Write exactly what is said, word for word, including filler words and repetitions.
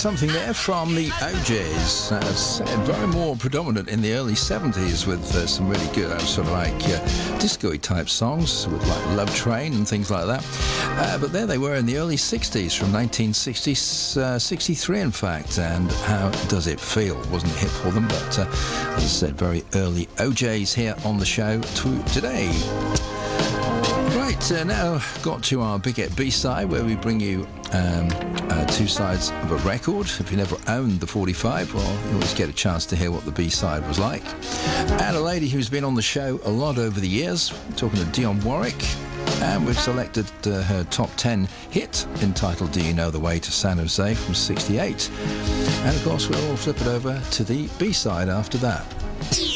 something there from the O Js. Uh, very more predominant in the early seventies with uh, some really good uh, sort of like uh, disco-y type songs with like Love Train and things like that. Uh, but there they were in the early sixties, from nineteen sixty, uh, sixty-three in fact. And How Does It Feel? Wasn't a hit for them, but uh, as I said, very early O Js here on the show to today. Right, uh, now got to our Big Hit B-side, where we bring you um, uh, two sides of a record. If you never owned the forty-five, well, you always get a chance to hear what the B-side was like. And a lady who's been on the show a lot over the years, talking to Dionne Warwick, and we've selected uh, her top ten hit entitled Do You Know the Way to San Jose from sixty-eight. And of course, we'll flip it over to the B-side after that.